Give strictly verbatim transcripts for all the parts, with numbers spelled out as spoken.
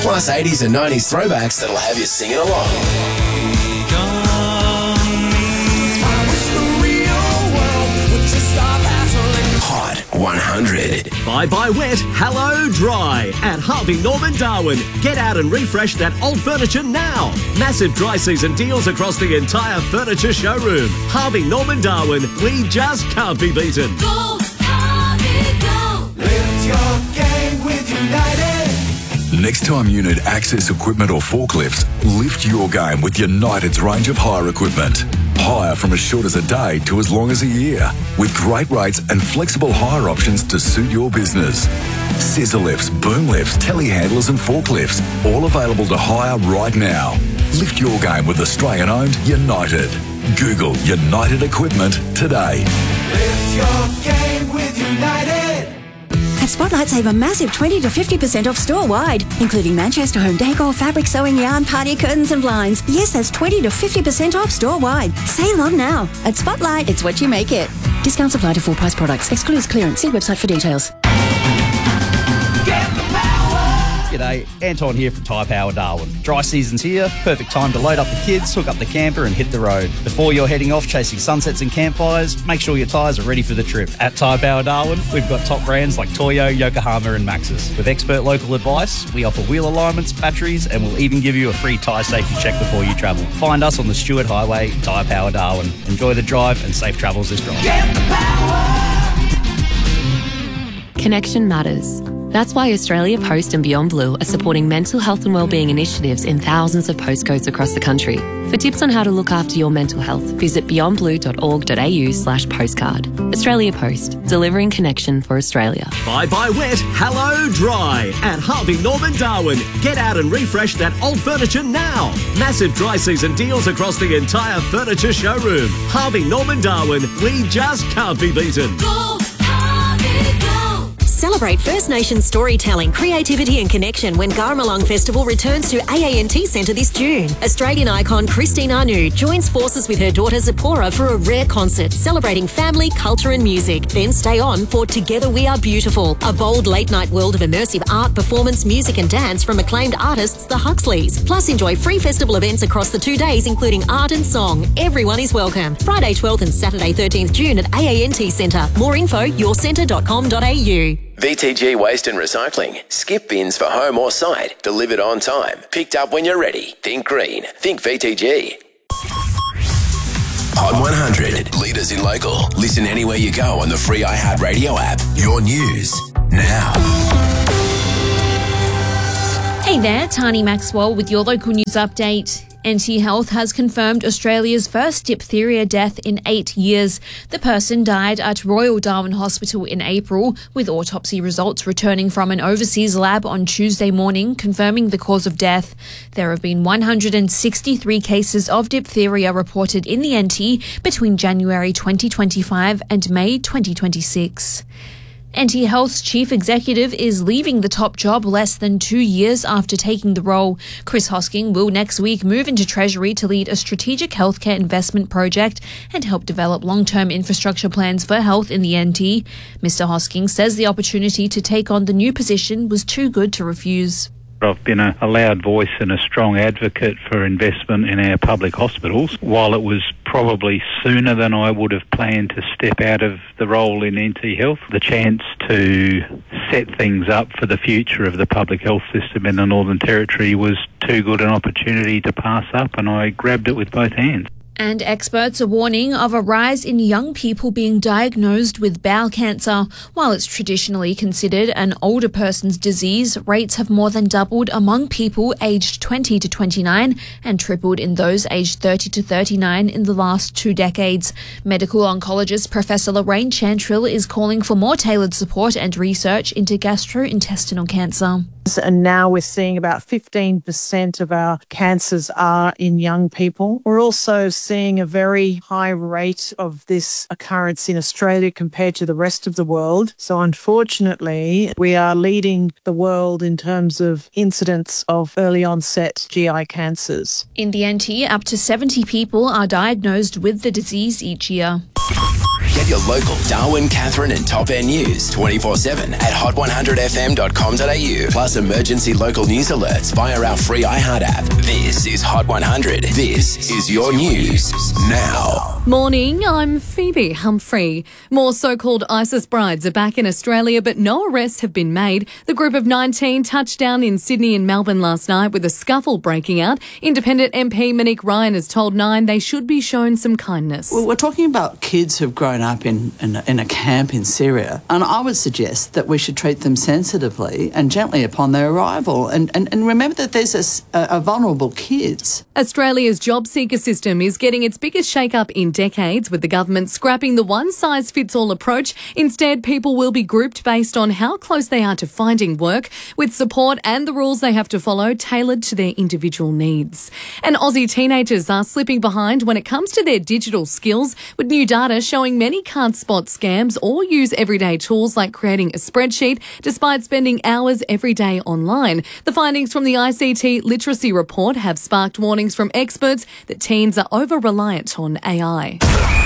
plus eighties and nineties throwbacks that'll have you singing along. Hot one hundred. Bye-bye wet, hello dry. At Harvey Norman Darwin. Get out and refresh that old furniture now. Massive dry season deals across the entire furniture showroom. Harvey Norman Darwin. We just can't be beaten. Go, Harvey, go. Lift your game with United. Next time you need access equipment or forklifts, lift your game with United's range of hire equipment. Hire from as short as a day to as long as a year, with great rates and flexible hire options to suit your business. Scissor lifts, boom lifts, telehandlers and forklifts, all available to hire right now. Lift your game with Australian-owned United. Google United Equipment today. Lift your game with United. At Spotlight, save a massive twenty to fifty percent off store-wide, including Manchester home decor, fabric, sewing, yarn, party curtains and blinds. Yes, that's twenty to fifty percent off store-wide. Sale on now. At Spotlight, it's what you make it. Discounts apply to full-price products. Excludes clearance. See website for details. G'day, Anton here from Tyre Power Darwin. Dry season's here, perfect time to load up the kids, hook up the camper and hit the road. Before you're heading off chasing sunsets and campfires, make sure your tyres are ready for the trip. At Tyre Power Darwin, we've got top brands like Toyo, Yokohama and Maxxis. With expert local advice, we offer wheel alignments, batteries and we'll even give you a free tyre safety check before you travel. Find us on the Stewart Highway, Tyre Power Darwin. Enjoy the drive and safe travels this drive. Get the power. Connection matters. That's why Australia Post and Beyond Blue are supporting mental health and wellbeing initiatives in thousands of postcodes across the country. For tips on how to look after your mental health, visit beyondblue.org.au slash postcard. Australia Post, delivering connection for Australia. Bye-bye wet, hello dry. At Harvey Norman Darwin. Get out and refresh that old furniture now. Massive dry season deals across the entire furniture showroom. Harvey Norman Darwin. We just can't be beaten. Go, Harvey, go. Celebrate First Nations storytelling, creativity and connection when Garmalong Festival returns to A A N T Centre this June. Australian icon Christine Anu joins forces with her daughter Zipporah for a rare concert celebrating family, culture and music. Then stay on for Together We Are Beautiful, a bold late-night world of immersive art, performance, music and dance from acclaimed artists the Huxleys. Plus enjoy free festival events across the two days including art and song. Everyone is welcome. Friday twelfth and Saturday thirteenth June at A A N T Centre. More info your centre dot com dot a u. V T G Waste and Recycling. Skip bins for home or site. Delivered on time. Picked up when you're ready. Think green. Think V T G. Hot one hundred. Leaders in local. Listen anywhere you go on the free iHeartRadio app. Your news now. Hey there, Tani Maxwell with your local news update. N T Health has confirmed Australia's first diphtheria death in eight years. The person died at Royal Darwin Hospital in April, with autopsy results returning from an overseas lab on Tuesday morning, confirming the cause of death. There have been one hundred sixty-three cases of diphtheria reported in the N T between January twenty twenty-five and May twenty twenty-six. N T Health's chief executive is leaving the top job less than two years after taking the role. Chris Hosking will next week move into Treasury to lead a strategic healthcare investment project and help develop long-term infrastructure plans for health in the N T. Mister Hosking says the opportunity to take on the new position was too good to refuse. I've been a, a loud voice and a strong advocate for investment in our public hospitals. While it was probably sooner than I would have planned to step out of the role in N T Health, the chance to set things up for the future of the public health system in the Northern Territory was too good an opportunity to pass up, and I grabbed it with both hands. And experts are warning of a rise in young people being diagnosed with bowel cancer. While it's traditionally considered an older person's disease, rates have more than doubled among people aged twenty to twenty-nine and tripled in those aged thirty to thirty-nine in the last two decades. Medical oncologist Professor Lorraine Chantrill is calling for more tailored support and research into gastrointestinal cancer. And now we're seeing about fifteen percent of our cancers are in young people. We're also seeing a very high rate of this occurrence in Australia compared to the rest of the world. So unfortunately, we are leading the world in terms of incidence of early onset G I cancers. In the N T, up to seventy people are diagnosed with the disease each year. Get your local Darwin, Catherine and Top End news twenty-four seven at hot one hundred f m dot com dot a u. Plus emergency local news alerts via our free iHeart app. This is Hot one hundred. This is your news now. Morning, I'm Phoebe Humphrey. More so-called ISIS brides are back in Australia, but no arrests have been made. The group of nineteen touched down in Sydney and Melbourne last night with a scuffle breaking out. Independent M P Monique Ryan has told Nine they should be shown some kindness. Well, we're talking about kids who've grown up in, in, a, in a camp in Syria, and I would suggest that we should treat them sensitively and gently upon their arrival, and, and, and remember that there's a, a, a vulnerable kids. Australia's job seeker system is getting its biggest shake-up in decades, with the government scrapping the one-size-fits-all approach. Instead, people will be grouped based on how close they are to finding work, with support and the rules they have to follow tailored to their individual needs. And Aussie teenagers are slipping behind when it comes to their digital skills, with new data showing many can't spot scams or use everyday tools like creating a spreadsheet, despite spending hours every day online. The findings from the I C T Literacy Report have sparked warnings from experts that teens are over-reliant on A I.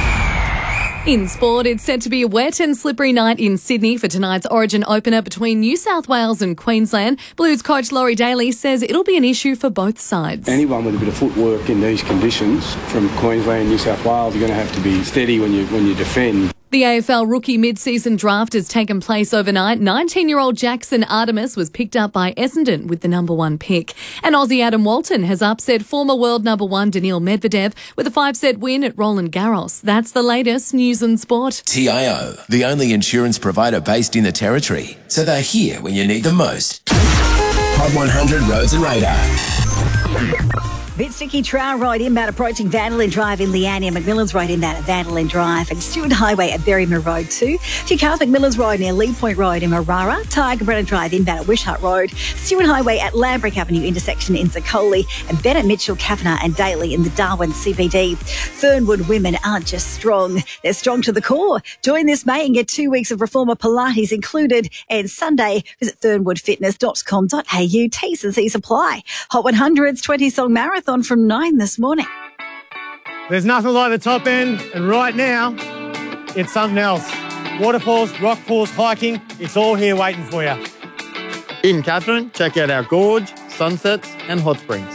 In sport, it's set to be a wet and slippery night in Sydney for tonight's Origin opener between New South Wales and Queensland. Blues coach Laurie Daly says it'll be an issue for both sides. Anyone with a bit of footwork in these conditions from Queensland and New South Wales, you're going to have to be steady when you when you defend. The A F L rookie mid-season draft has taken place overnight. nineteen-year-old Jackson Artemis was picked up by Essendon with the number one pick. And Aussie Adam Walton has upset former world number one Daniil Medvedev with a five-set win at Roland Garros. That's the latest news and sport. T I O, the only insurance provider based in the Territory. So they're here when you need them most. Hot one hundred Roads and Radar. Bit sticky Trower Road inbound approaching Vanderlyn Drive in Leanne, McMillan's Road inbound at Vanderlyn Drive, and Stewart Highway at Berryman Road too. Few cars McMillan's Road near Lee Point Road in Marara, Tiger Brennan Drive inbound at Wishart Road, Stewart Highway at Lambrick Avenue intersection in Zacoli, and Bennett Mitchell, Kavanagh and Daly in the Darwin C B D. Fernwood women aren't just strong, they're strong to the core. Join this May and get two weeks of Reformer Pilates included, and Sunday visit fernwood fitness dot com dot a u. T's and C's apply. Hot one hundred's twenty song marathon from nine this morning. There's nothing like the Top End, and right now, it's something else. Waterfalls, rock pools, hiking, it's all here waiting for you. In Catherine, check out our gorge, sunsets and hot springs.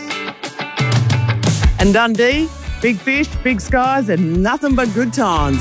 And Dundee, big fish, big skies, and nothing but good times.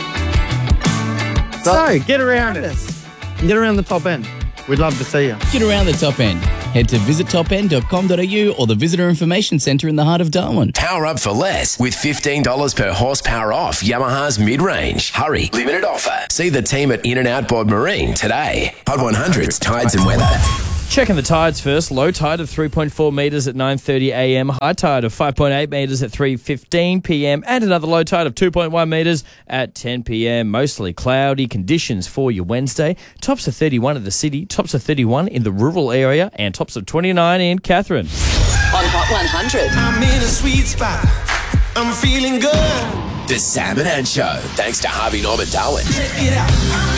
So, get around us. Get around the Top End. We'd love to see you. Get around the Top End. Head to visit top end dot com dot a u or the Visitor Information Centre in the heart of Darwin. Power up for less with fifteen dollars per horsepower off Yamaha's mid-range. Hurry, limited offer. See the team at In and Out Board Marine today. Hot one hundred's Tides and Weather. Checking the tides first. Low tide of three point four metres at nine thirty a m. High tide of five point eight metres at three fifteen p m. And another low tide of two point one metres at ten p m. Mostly cloudy conditions for your Wednesday. Tops of thirty-one in the city, tops of thirty-one in the rural area, and tops of twenty-nine in Catherine. On Hot one hundred. I'm in a sweet spot. I'm feeling good. The Sam and Ann Show. Thanks to Harvey Norman Darwin. Check it out.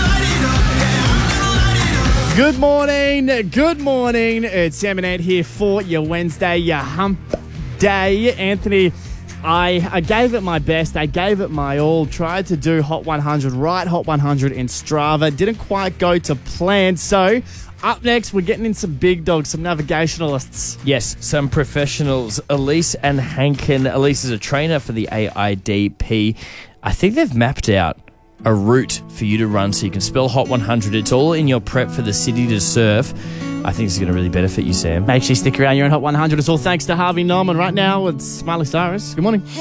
Good morning, good morning. It's Sam and Ant here for your Wednesday, your hump day. Anthony, I, I gave it my best. I gave it my all. Tried to do Hot one hundred, right Hot one hundred in Strava. Didn't quite go to plan. So up next, we're getting in some big dogs, some navigationalists. Yes, some professionals. Elise and Hankin. Elise is a trainer for the A I D P. I think they've mapped out a route for you to run so you can spell Hot one hundred. It's all in your prep for the city to surf. I think it's going to really benefit you, Sam. Make sure you stick around. You're on Hot one hundred. It's all thanks to Harvey Norman. Right now, it's Miley Cyrus. Good morning.